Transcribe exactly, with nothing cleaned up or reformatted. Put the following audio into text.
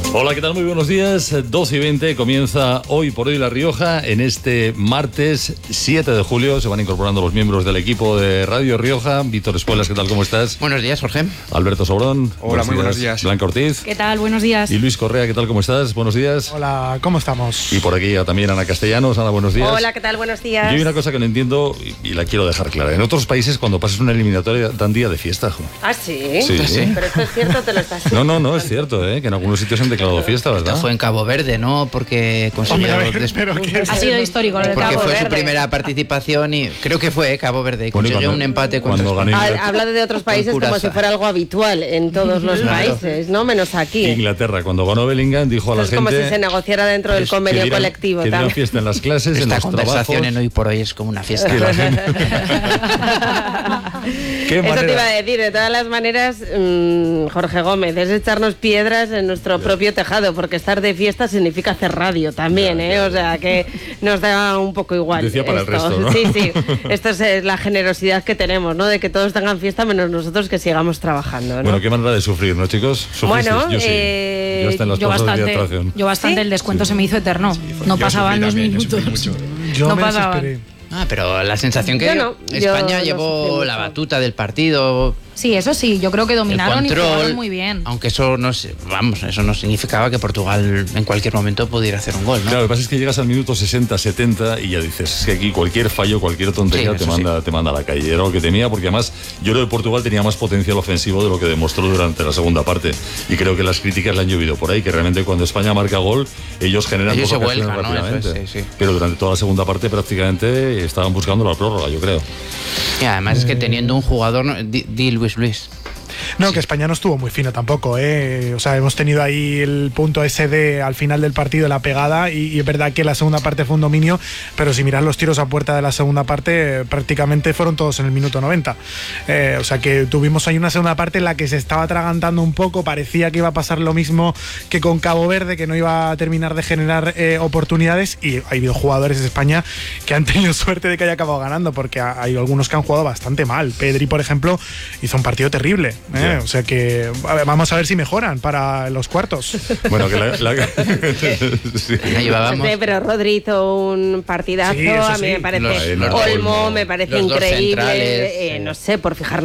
Hola, ¿qué tal? Muy buenos días. doce y veinte comienza Hoy por Hoy La Rioja. En este martes siete de julio se van incorporando los miembros del equipo de Radio Rioja. Víctor Espuelas, ¿qué tal? ¿Cómo estás? Buenos días, Jorge. Alberto Sobrón. Hola, buenos muy días. buenos días. Blanca Ortiz. ¿Qué tal? Buenos días. Y Luis Correa, ¿qué tal? ¿Cómo estás? Buenos días. Hola, ¿cómo estamos? Y por aquí ya también Ana Castellanos. Ana, buenos días. Hola, ¿qué tal? Buenos días. Yo hay una cosa que no entiendo y, y la quiero dejar clara. En otros países, cuando pasas una eliminatoria, dan día de fiesta. Jo. ¿Ah, sí? Sí. ¿Sí? Pero esto es cierto, te lo estás... No, no, no, es cierto, ¿eh? Que en algunos sitios han declarado fiesta, ¿verdad? Esto fue en Cabo Verde, ¿no? Porque consiguió... Hombre, des... pero ¿qué? Ha sido histórico lo de Porque Cabo fue Verde. su primera participación y creo que fue Cabo Verde y Bueno, consiguió cuando, un empate con cuando ganó Inglaterra. Habla de otros países como si fuera algo habitual en todos los Claro. países, ¿no? Menos aquí. Inglaterra, cuando ganó Bellingham, dijo a la Es gente... como si se negociara dentro del convenio que dieran, colectivo. que dieran también. fiesta en las clases, en Esta los conversación trabajos. en Hoy por Hoy es como una fiesta. Que la gente... ¿Qué Eso manera? te iba a decir, de todas las maneras, mmm, Jorge Gómez, es echarnos piedras en nuestro Ya. propio tejado, porque estar de fiesta significa hacer radio también, Ya, ¿eh? ya, O sea, que nos da un poco igual. Decía para el esto. resto, ¿no? Sí, sí, esto es eh, la generosidad que tenemos, ¿no? De que todos tengan fiesta menos nosotros que sigamos trabajando, ¿no? Bueno, qué manera de sufrir, ¿no, chicos? ¿Sufristeis? Bueno, yo sí. eh, yo hasta en las Yo pausas de bastante, atracción. yo bastante ¿Sí? el descuento se me hizo eterno. no yo pasaban sufrí dos también, yo minutos. sufrí mucho. Yo no me pasaba. desesperé. Ah, pero la sensación que Yo no, España yo no llevó sufrí la mucho. batuta del partido, Sí, eso sí, yo creo que el dominaron y control, jugaron muy bien. aunque eso no sé, vamos, eso no significaba que Portugal en cualquier momento pudiera hacer un gol, ¿no? Claro, lo que pasa es que llegas al minuto sesenta, setenta y ya dices, es que aquí cualquier fallo, cualquier tontería Sí, te eso manda, te manda a la calle. Era lo que tenía, porque además yo creo que Portugal tenía más potencial ofensivo de lo que demostró durante la segunda parte. Y creo que las críticas le han llovido por ahí, que realmente cuando España marca gol, ellos generan Ellos dos se ocasiones vuelcan, ¿no? rápidamente. Eso es, sí, sí. Pero durante toda la segunda parte prácticamente estaban buscando la prórroga, yo creo. Y además es que teniendo un jugador, ¿no? di, di Luis Luis. No, que España no estuvo muy fino tampoco, ¿eh? O sea, hemos tenido ahí el punto ese de al final del partido, la pegada, y, y es verdad que la segunda parte fue un dominio, pero si miras los tiros a puerta de la segunda parte, eh, prácticamente fueron todos en el minuto noventa. Eh, o sea, que tuvimos ahí una segunda parte en la que se estaba atragantando un poco, parecía que iba a pasar lo mismo que con Cabo Verde, que no iba a terminar de generar eh, oportunidades, y ha habido jugadores de España que han tenido suerte de que haya acabado ganando, porque ha, hay algunos que han jugado bastante mal. Pedri, por ejemplo, hizo un partido terrible. ¿eh? Yeah. O sea que a ver, vamos a ver si mejoran para los cuartos. Bueno, que la... la... sí. Ya llevábamos... Sí, pero Rodri hizo un partidazo, Sí, eso a mí sí. me parece Los- los- Olmo, me parece los dos increíble, centrales, eh, sí. no sé, por fijarnos